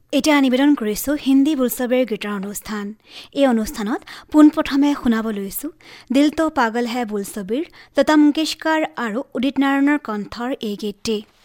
এতিয়া নিবেদন কৰিছোঁ হিন্দী বোলছবিৰ গীতৰ অনুষ্ঠান। এই অনুষ্ঠানত পোনপ্ৰথমে শুনাব লৈছোঁ দিল তো পাগল হে বোলছবিৰ লতা মংগেশকাৰ আৰু উদিত নাৰায়ণৰ কণ্ঠৰ এই গীতটি।